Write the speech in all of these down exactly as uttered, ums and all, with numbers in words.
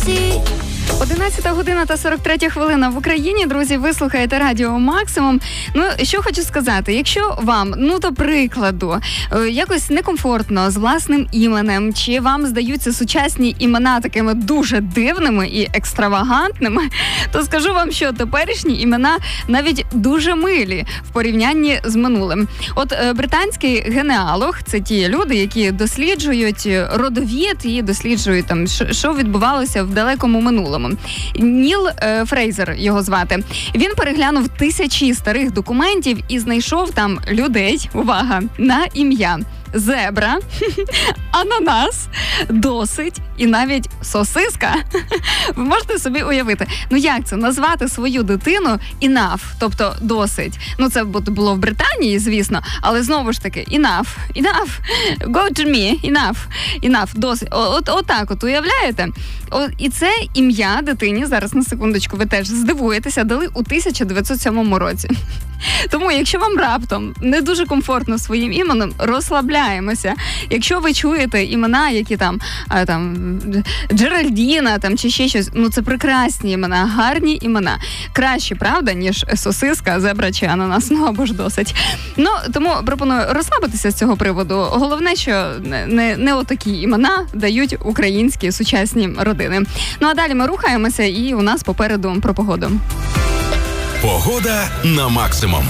одинадцята година та сорок третя хвилина в Україні. Друзі, ви слухаєте Радіо Максимум. Ну, що хочу сказати. Якщо вам, ну, до прикладу, якось некомфортно з власним іменем, чи вам здаються сучасні імена такими дуже дивними і екстравагантними, то скажу вам, що теперішні імена навіть дуже милі в порівнянні з минулим. От британський генеалог, це ті люди, які досліджують родовід і досліджують там, що відбувалося в далекому минулому. Ніл е, Фрейзер його звати. Він переглянув тисячі старих документів і знайшов там людей, увага, на ім'я. Зебра, ананас, досить і навіть сосиска. Ви можете собі уявити. Ну як це? Назвати свою дитину enough, тобто досить. Ну це було в Британії, звісно, але знову ж таки enough, enough, go to me, enough, enough, досить. От, от так от, уявляєте? О, і це ім'я дитині, зараз на секундочку ви теж здивуєтеся, дали у тисяча дев'ятсот сьомому році. Тому, якщо вам раптом не дуже комфортно своїм іменем, розслабляємося. Якщо ви чуєте імена, які там, а, там Джеральдіна там, чи ще щось, ну це прекрасні імена, гарні імена. Кращі, правда, ніж сосиска, зебра чи ананас, ну або ж досить. Ну, тому пропоную розслабитися з цього приводу. Головне, що не, не отакі імена дають українські сучасні родини. Ну а далі ми рухаємося і у нас попереду про погоду. Погода на максимум.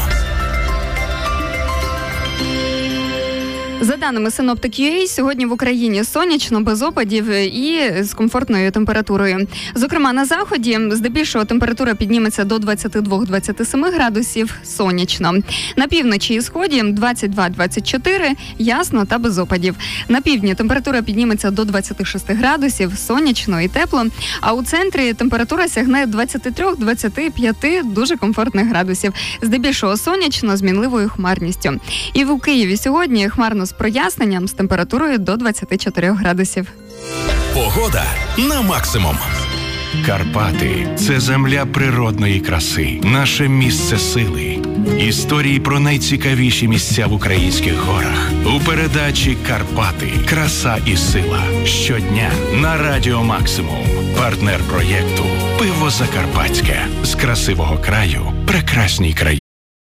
За даними Synoptic.ua, сьогодні в Україні сонячно, без опадів і з комфортною температурою. Зокрема, на заході здебільшого температура підніметься до двадцять два - двадцять сім градусів, сонячно. На півночі і сході двадцять два - двадцять чотири, ясно та без опадів. На півдні температура підніметься до двадцять шість градусів, сонячно і тепло. А у центрі температура сягне двадцять три - двадцять п'ять дуже комфортних градусів. Здебільшого сонячно з мінливою хмарністю. І в Києві сьогодні хмарно з проясненням з температурою до двадцять чотири градусів. Погода на максимум. Карпати – це земля природної краси, наше місце сили. Історії про найцікавіші місця в українських горах. У передачі «Карпати. Краса і сила». Щодня на Радіо Максимум. Партнер проєкту «Пиво Закарпатське». З красивого краю прекрасній країні.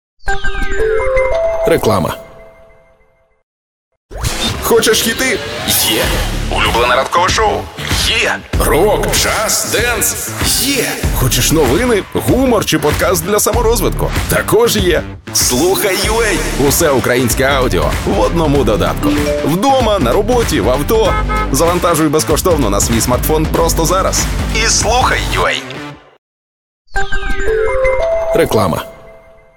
Реклама. Хочеш хіти? Є. Улюблене ранкове шоу? Є. Рок, джаз, денс? Є. Хочеш новини, гумор чи подкаст для саморозвитку? Також є. Слухай ю а. Усе українське аудіо в одному додатку. Вдома, на роботі, в авто. Завантажуй безкоштовно на свій смартфон просто зараз. І слухай ю а. Реклама.